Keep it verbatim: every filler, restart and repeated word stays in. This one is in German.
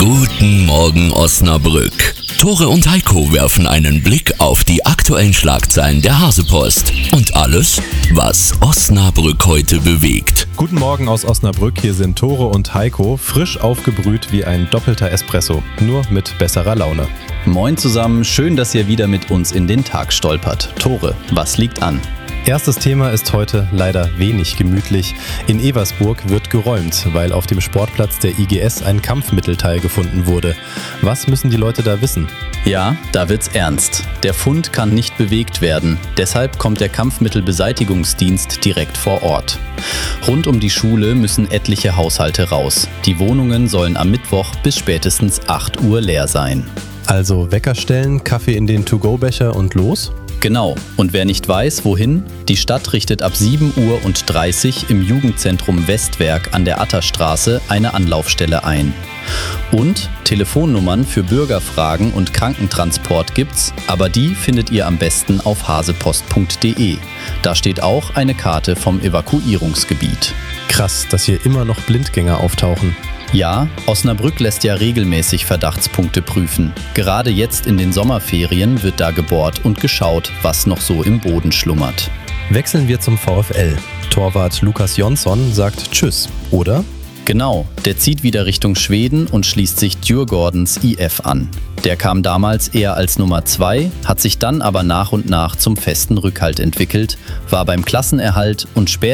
Guten Morgen Osnabrück. Tore und Heiko werfen einen Blick auf die aktuellen Schlagzeilen der Hasepost und alles, was Osnabrück heute bewegt. Guten Morgen aus Osnabrück, hier sind Tore und Heiko, frisch aufgebrüht wie ein doppelter Espresso, nur mit besserer Laune. Moin zusammen, schön, dass ihr wieder mit uns in den Tag stolpert. Tore, was liegt an? Erstes Thema ist heute leider wenig gemütlich. In Eversburg wird geräumt, weil auf dem Sportplatz der I G S ein Kampfmittelteil gefunden wurde. Was müssen die Leute da wissen? Ja, da wird's ernst. Der Fund kann nicht bewegt werden. Deshalb kommt der Kampfmittelbeseitigungsdienst direkt vor Ort. Rund um die Schule müssen etliche Haushalte raus. Die Wohnungen sollen am Mittwoch bis spätestens acht Uhr leer sein. Also Wecker stellen, Kaffee in den To-Go-Becher und los? Genau. Und wer nicht weiß, wohin? Die Stadt richtet ab sieben Uhr dreißig im Jugendzentrum Westwerk an der Atterstraße eine Anlaufstelle ein. Und Telefonnummern für Bürgerfragen und Krankentransport gibt's, aber die findet ihr am besten auf hasepost punkt de. Da steht auch eine Karte vom Evakuierungsgebiet. Krass, dass hier immer noch Blindgänger auftauchen. Ja, Osnabrück lässt ja regelmäßig Verdachtspunkte prüfen. Gerade jetzt in den Sommerferien wird da gebohrt und geschaut, was noch so im Boden schlummert. Wechseln wir zum VfL. Torwart Lukas Jonsson sagt Tschüss, oder? Genau, der zieht wieder Richtung Schweden und schließt sich Djurgårdens I F an. Der kam damals eher als Nummer zwei, hat sich dann aber nach und nach zum festen Rückhalt entwickelt, war beim Klassenerhalt und später